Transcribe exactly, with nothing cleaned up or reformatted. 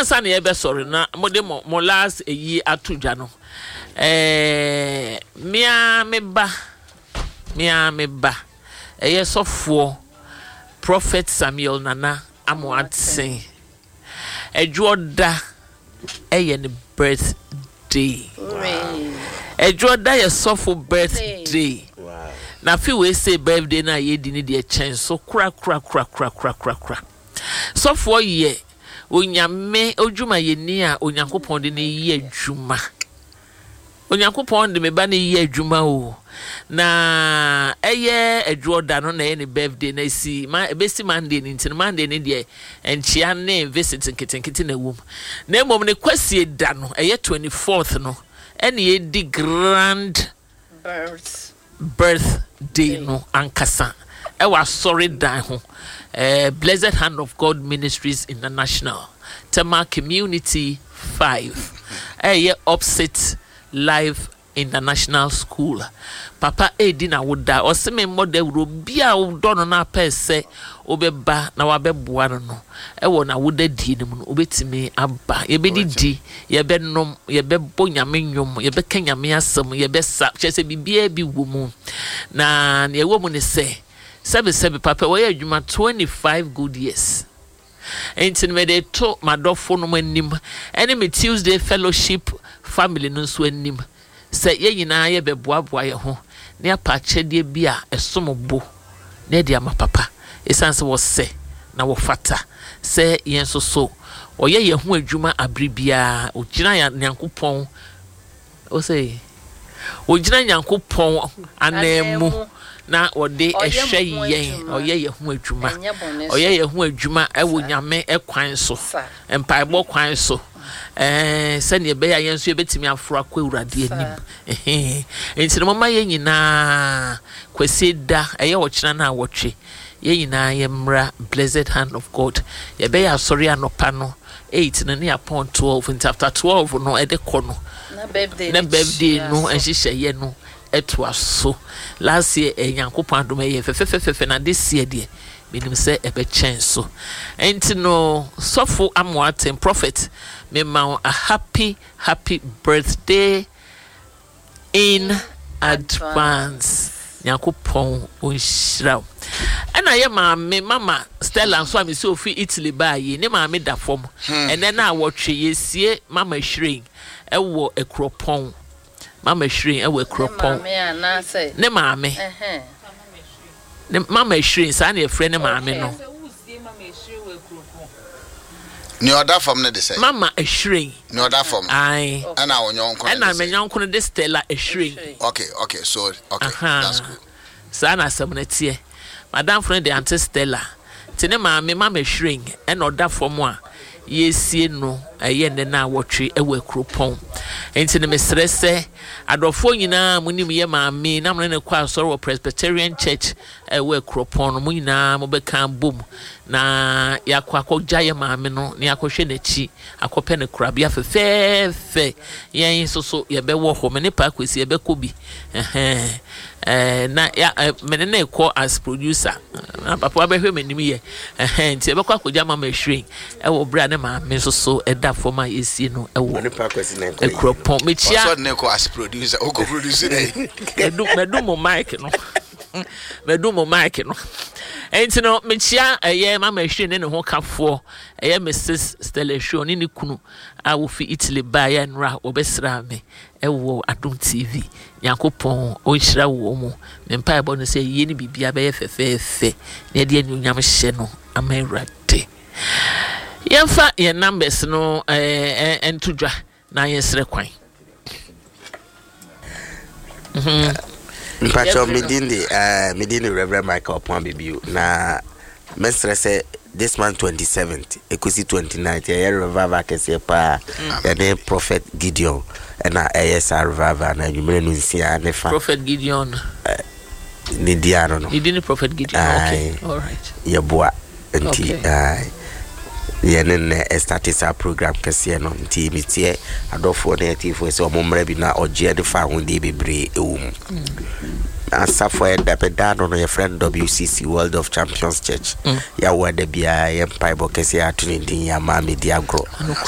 ansa na ebe sorry na mo de mo last eyi atudwa no eh mia me ba mia me ba eye sofo Prophet Samuel Nana Amoatsen Ejoda eye ne birthday Ejoda ye sofo birthday na fi we say birthday na ye di ni de chen so kra kra kra kra kra kra kra sofo ye onyame odwuma ye ni a onyankopon de ne ye adwuma onyankopon de me ba ne ye adwuma o na eye Ejoda no na ye ne birthday na si ma ebesi Monday ni ntin Monday ni de enchia ne visit nkitenkite na wom na mom ne kwasie da no eye twenty-fourth no ene ye di grand birth birthday no ankasa e wa sorry dan ho eh Blessed Hand of God Ministries International Tema Community five eh opposite Life International School papa edina woda oseme model ro bia wodo no na pese obeba na wabeboa no no e wo na woda die nim no obetimi aba ye be didi ye be nom ye be bonyame nwom ye be kanyame asem ye be sa chese bibia bi wo mu na ye wo mu ne se sebe sebe papa wo ye adwuma twenty-five good years entin me de to madofo no manim ene me Tuesday fellowship family no so anim se ye nyina ye beboaboa ye ho ne apachede bia esombo ne dia ma papa esanse wo se na wo fata se yen so so oye ye ho adwuma abribia ogina ya nyankopon o se ogina nyankopon anemu na ode ehwe yen oye ye ho adwuma oye ye ho adwuma e wo nyame ekwan so empaibo kwan so eh sene ye be ya yenso ye betimi afro akwa urade anim eh enti mo ma ye nyina kwasi da eye wo kina na wotwe ye nyina ye mra Blessed Hand of God ye be ya sorry anopa no eight na ne upon twelve and after twelve no e de kono na birthday na birthday no ehihye ye no eto aso last year enyankopon adom ye fefefefe na this year de minim se ebe chen so enti no sofo Amoatsen Prophet me ma a happy happy birthday in advance nyankopon onhyira ana ye ma me mama Stella so am se ofi Italy ba ye ne ma me da fom ene na wotwe yesie mama hwiren e wo ekropon mama hwiren e wo ekropon ne ma me eh ne mama hwiren sa na e frɛ ne ma me no ni oda fam ne de say mama hwiren ni oda fam ai ana wonyonkon ana me nyonkon de Stella hwiren okay okay so okay uh-huh. That's good sa na sam na tie madam friend de Auntie Stella tene ma me mama hwiren e na oda fam a yesie no eye ne na wotwe e wa kropon enti ne mesre se adofo nyina munim ye ma me na me ne kwa asoro Presbyterian Church e wa kropon no mu nyina mo be kan bom na yakwa akogya ye ma me no ne akohwe na chi akope ne kurabia fefefe yen soso ye be wo ho me ne pa kwesi ye be kobi eh eh na ya me ne na ko as producer na papa be hwe manim ye eh enti ye be kwa akogya mama hwiren e wo bra ne ma me soso e da forma yesi no e wo ne pa kwesi na e kropon me chia so ne ko as producer o ko producer dey medu medu mo mic no medu mo mic no enti no me chia eye mama hwiren ne ne ho kafo eye Missus Stella Show ni ne kunu a wo fi Italy ba ya nra obesra me e wo Adom T V yakopon o nhira wo mu me mpa ebo no say ye ni bibia be ye fefefe ne de anyunyam hye no amerade yemfa ye numbers no eh entudwa na yesre kwan mhm Mpacho midindi uh midindi Reverend Michael upon baby na mestre say this month twenty-seventh ekusi twenty-ninth ya revival kese pa ya ne Prophet Gideon na A S R revival na nyumre no nsia ne fa Prophet Gideon ni diano no ni Prophet Gideon okay all right ya boa nti ai yenen estatis a program kese no nti mitie adofo na yatifo se omomre bi na oje de fa hunde bebre ewum asafo e da pedano no your friend W C C World of Champions Church ya wada bia ya Bible kese atuni din ya ma media gro